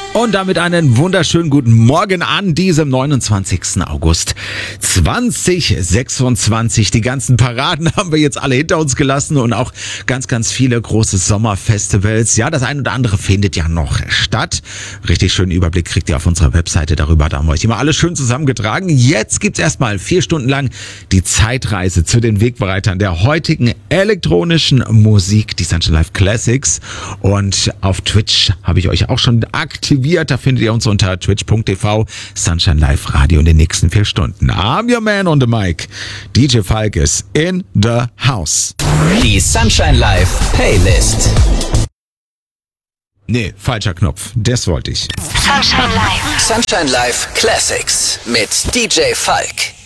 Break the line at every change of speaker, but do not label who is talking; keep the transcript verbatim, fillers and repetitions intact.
Und damit einen wunderschönen guten Morgen an diesem neunundzwanzigsten August zweitausendsechsundzwanzig. Die ganzen Paraden haben wir jetzt alle hinter uns gelassen und auch ganz, ganz viele große Sommerfestivals. Ja, das ein oder andere findet ja noch statt. Richtig schönen Überblick kriegt ihr auf unserer Webseite darüber. Da haben wir euch immer alles schön zusammengetragen. Jetzt gibt's erstmal vier Stunden lang die Zeitreise zu den Wegbereitern der heutigen elektronischen Musik, die Sunshine Live Classics. Und auf Twitch habe ich euch auch schon aktiviert. Da findet ihr uns unter twitch punkt t v Sunshine Live Radio in den nächsten vier Stunden. I'm your man on the mic. D J Falk is in the house.
Die Sunshine Live Playlist.
Nee, falscher Knopf. Das wollte ich.
Sunshine Live.
Sunshine Live Classics mit D J Falk.